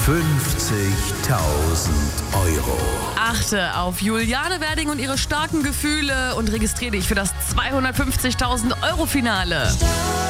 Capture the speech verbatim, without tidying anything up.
fünfzigtausend Euro. Achte auf Juliane Werding und ihre starken Gefühle und registriere dich für das zweihundertfünfzigtausend Euro Finale.